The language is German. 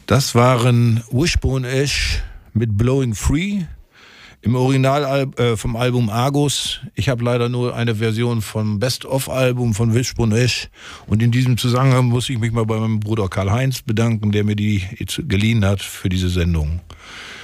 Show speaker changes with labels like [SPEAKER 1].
[SPEAKER 1] Das waren Wishbone Ash mit Blowing Free im Original vom Album Argus. Ich habe leider nur eine Version vom Best-of-Album von Wishbone Ash. Und in diesem Zusammenhang muss ich mich mal bei meinem Bruder Karl-Heinz bedanken, der mir die geliehen hat für diese Sendung.